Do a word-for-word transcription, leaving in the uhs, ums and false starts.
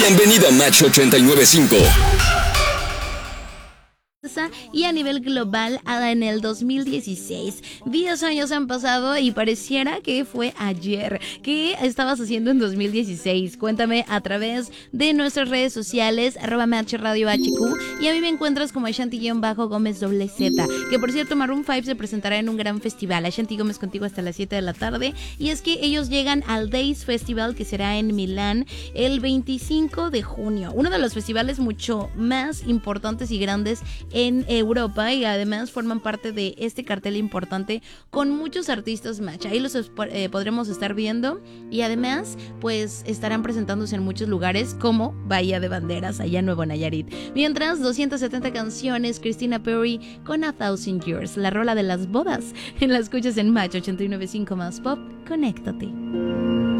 Bienvenido a Match ochenta y nueve punto cinco. Y a nivel global en el dos mil dieciséis. diez años han pasado y pareciera que fue ayer. ¿Qué estabas haciendo en dos mil dieciséis? Cuéntame a través de nuestras redes sociales, arroba Match Radio H Q, y a mí me encuentras como Ashanti-Gómez doble Z, que por cierto Maroon cinco se presentará en un gran festival. Ashanti Gómez contigo hasta las siete de la tarde, y es que ellos llegan al Days Festival, que será en Milán el veinticinco de junio, uno de los festivales mucho más importantes y grandes en Europa, y además forman parte de este cartel importante con muchos artistas Match. Ahí los eh, podremos estar viendo, y además pues estarán presentándose en muchos lugares como Bahía de Banderas, allá en Nuevo Nayarit. Mientras, doscientas setenta canciones, Christina Perri con A Thousand Years, la rola de las bodas. En la escuchas en Match ochenta y nueve punto cinco más Pop. Conéctate.